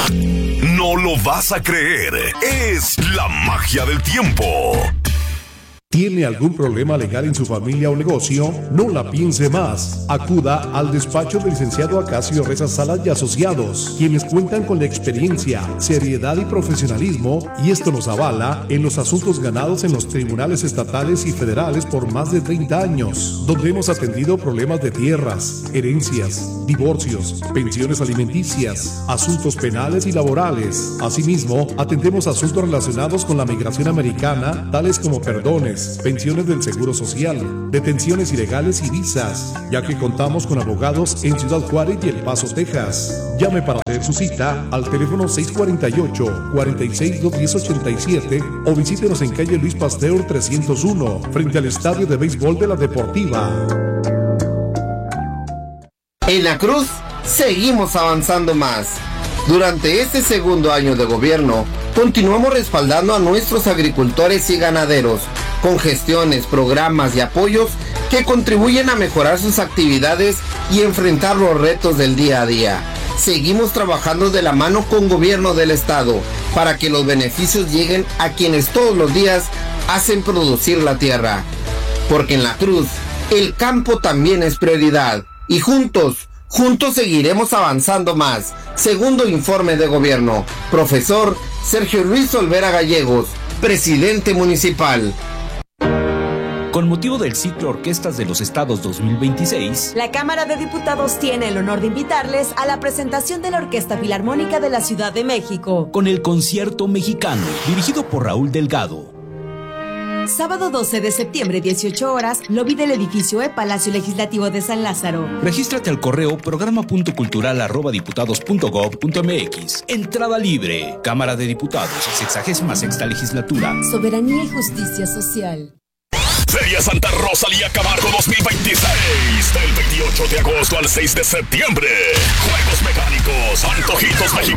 No lo vas a creer. Es la magia del tiempo. ¿Tiene algún problema legal en su familia o negocio? No la piense más. Acuda al despacho del licenciado Acacio Reza Salas y Asociados, quienes cuentan con la experiencia, seriedad y profesionalismo, y esto nos avala en los asuntos ganados en los tribunales estatales y federales por más de 30 años, donde hemos atendido problemas de tierras, herencias, divorcios, pensiones alimenticias, asuntos penales y laborales. Asimismo, atendemos asuntos relacionados con la migración americana, tales como perdones, pensiones del Seguro Social, detenciones ilegales y visas, ya que contamos con abogados en Ciudad Juárez y El Paso, Texas. Llame para hacer su cita al teléfono 648-46-210-87 o visítenos en calle Luis Pasteur 301, frente al Estadio de Béisbol de la Deportiva. En la Cruz, seguimos avanzando más. Durante este segundo año de gobierno, continuamos respaldando a nuestros agricultores y ganaderos con gestiones, programas y apoyos que contribuyen a mejorar sus actividades y enfrentar los retos del día a día. Seguimos trabajando de la mano con gobierno del estado para que los beneficios lleguen a quienes todos los días hacen producir la tierra. Porque en la Cruz, el campo también es prioridad. Y juntos seguiremos avanzando más. Segundo informe de gobierno. Profesor Sergio Luis Olvera Gallegos, presidente municipal. Con motivo del ciclo Orquestas de los Estados 2026, la Cámara de Diputados tiene el honor de invitarles a la presentación de la Orquesta Filarmónica de la Ciudad de México, con el Concierto Mexicano, dirigido por Raúl Delgado. Sábado 12 de septiembre, 18 horas, lobby del edificio Palacio Legislativo de San Lázaro. Regístrate al correo programa.cultural@diputados.gov.mx. Entrada libre. Cámara de Diputados, 66ª Legislatura. Soberanía y justicia social. Feria Santa Rosalía Camargo 2026, del 28 de agosto al 6 de septiembre. Juegos mecánicos, antojitos mexicanos.